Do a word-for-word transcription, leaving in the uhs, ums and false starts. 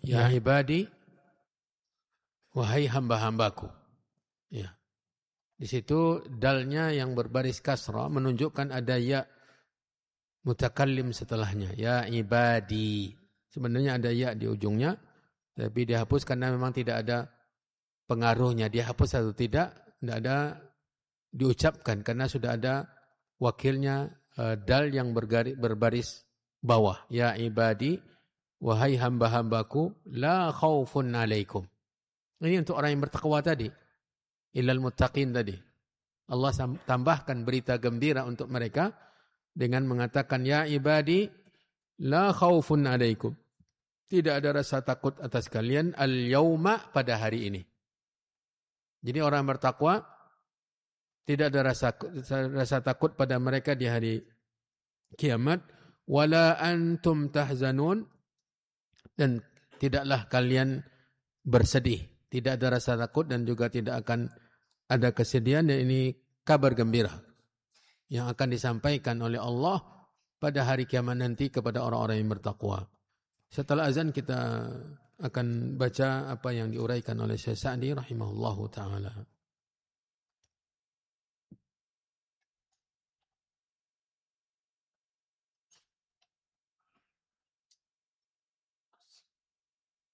Ya ibadi, wahai hamba-hambaku. Ya. Di situ dalnya yang berbaris kasrah menunjukkan ada ya mutakallim setelahnya. Ya ibadi. Sebenarnya ada ya di ujungnya, tapi dihapus karena memang tidak ada pengaruhnya. Dihapus atau tidak, tidak ada diucapkan karena sudah ada wakilnya uh, dal yang bergaris, berbaris bawah. Ya ibadi, wahai hamba-hambaku, la khaufun alaikum. Ini untuk orang yang bertakwa tadi. Illal muttaqin tadi. Allah tambahkan berita gembira untuk mereka dengan mengatakan, ya ibadi, la khaufun alaikum. Tidak ada rasa takut atas kalian al-yauma pada hari ini. Jadi orang bertakwa tidak ada rasa rasa takut pada mereka di hari kiamat. Wala antum tahzanun, dan tidaklah kalian bersedih. Tidak ada rasa takut dan juga tidak akan ada kesedihan. Dan ini kabar gembira yang akan disampaikan oleh Allah pada hari kiamat nanti kepada orang-orang yang bertakwa. Setelah azan kita akan baca apa yang diuraikan oleh Syekh Sa'di rahimahullahu ta'ala.